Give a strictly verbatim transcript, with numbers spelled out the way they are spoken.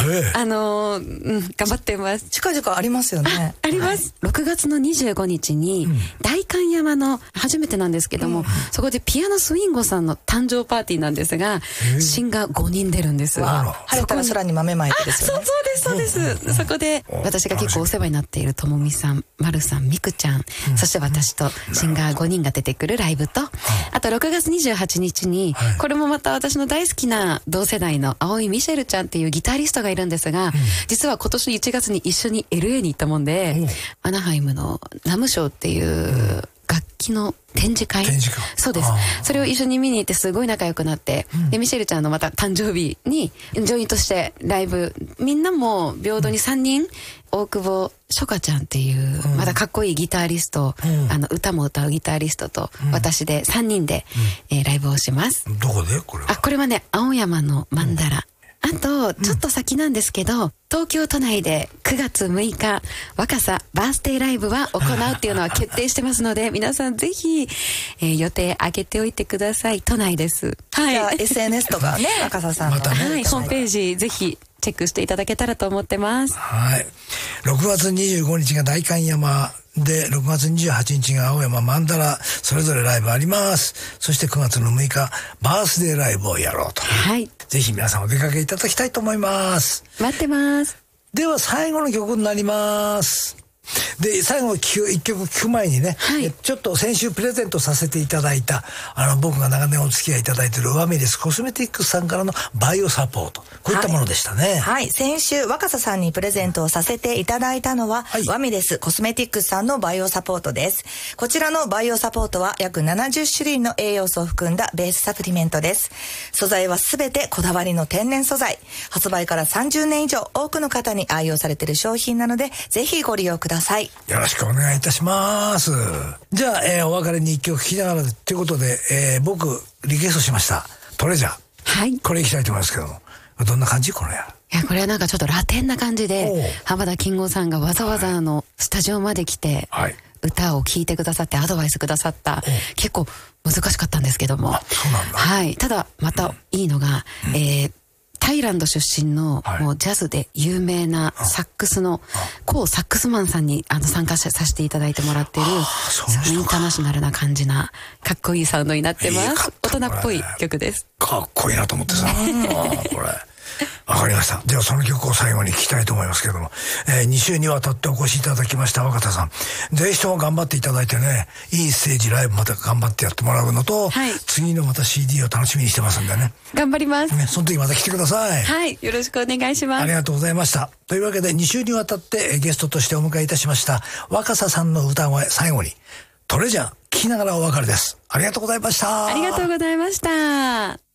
あのーうん、頑張ってます。 近々ありますよね。 あ、あります、はい、ろくがつのにじゅうごにちに、うん、代官山の初めてなんですけども、うん、そこでピアノスウィンゴさんの誕生パーティーなんですが、シンガーごにん出るんです。 晴れたら空に豆まいてですよね。 そうそうですそうです、うん、そこで私が結構お世話になっているともみさん、まるさん、みくちゃん、うん、そして私とシンガーごにんが出てくるライブと、うん、あとろくがつにじゅうはちにちに、はい、これもまた私の大好きな同世代の青井ミシェルちゃんっていうギタリストがいるんですが、うん、実は今年いちがつに一緒に エルエー に行ったもんで、うん、アナハイムのナムショーっていう楽器の展示会、 展示会、 そうです。それを一緒に見に行ってすごい仲良くなって、うん、でミシェルちゃんのまた誕生日にジョイントしてライブ、みんなも平等にさんにん、うん、大久保初夏ちゃんっていう、うん、またかっこいいギタリスト、うん、あの歌も歌うギタリストと、うん、私でさんにんで、うんえー、ライブをします。 どこでこれは？ あ、これはね、青山のマンダラ、うん、あとちょっと先なんですけど、東京都内でくがつむいか若さバースデーライブは行うっていうのは決定してますので皆さんぜひ、えー、予定上げておいてください。都内です。 はい。じゃあ エスエヌエス とかね若ささんの、またね、 はい、ホームページぜひチェックしていただけたらと思ってます。 はい。ろくがつにじゅうごにちが代官山で、ろくがつにじゅうはちにちが青山マンダラ、それぞれライブあります。そしてくがつのむいかバースデーライブをやろうと。 はい。 ぜひ皆さんお出かけいただきたいと思います。 待ってます。 では最後の曲になります。で最後いっきょく聴く前にね、はい、ちょっと先週プレゼントさせていただいたあの僕が長年お付き合いいただいているワミレスコスメティックスさんからのバイオサポート、こういったものでしたね。はい、 はい、先週若狭さんにプレゼントをさせていただいたのは、はい、ワミレスコスメティックスさんのバイオサポートです。こちらのバイオサポートは約ななじゅっしゅるいの栄養素を含んだベースサプリメントです。素材はすべてこだわりの天然素材、発売からさんじゅうねん以上多くの方に愛用されている商品なのでぜひご利用ください。 よろしくお願いいたします。じゃあ、えー、お別れに一曲聴きながらということで、えー、僕リクエストしましたトレジャー、はい、これいきたいと思いますけども、どんな感じこのや。 いやこれはなんかちょっとラテンな感じで浜田金吾さんがわざわざあのスタジオまで来て、はい、歌を聴いてくださってアドバイスくださった、結構難しかったんですけども、 そうなんだ、 はい、ただまたいいのが、うん、えータイランド出身の、はい、もうジャズで有名なサックスのコーサックスマンさんにあの参加させていただいてもらっている、インターナショナルな感じなかっこいいサウンドになってます。大人っぽい曲です。 かっこいいなと思ってさこれわかりました。ではその曲を最後に聴きたいと思いますけれども、えー、に週にわたってお越しいただきました若田さん、ぜひとも頑張っていただいてね、いいステージライブまた頑張ってやってもらうのと、はい、次のまた シーディー を楽しみにしてますんでね、 頑張ります、 ね、その時また来てください。 はい、よろしくお願いします。 ありがとうございました。というわけでに週にわたってゲストとしてお迎えいたしました若狭さんの歌声、最後にトレジャー聴きながらお別れです。ありがとうございました。 ありがとうございました。